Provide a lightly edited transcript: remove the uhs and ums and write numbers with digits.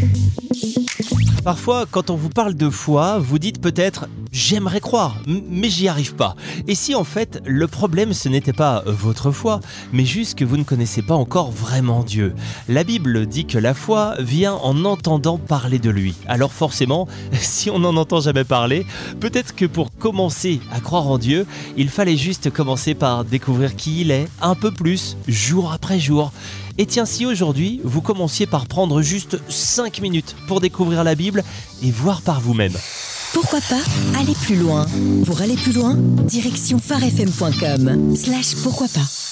Parfois, quand on vous parle de foi, vous dites peut-être « j'aimerais croire, mais j'y arrive pas ». Et si en fait, le problème ce n'était pas votre foi, mais juste que vous ne connaissez pas encore vraiment Dieu. La Bible dit que la foi vient en entendant parler de lui. Alors forcément, si on n'en entend jamais parler, peut-être que pour commencer à croire en Dieu, il fallait juste commencer par découvrir qui il est, un peu plus, jour après jour. Et tiens, si aujourd'hui, vous commenciez par prendre juste 5 minutes pour découvrir la Bible et voir par vous-même. Pourquoi pas aller plus loin? Pour aller plus loin, direction pharefm.com/pourquoi pas.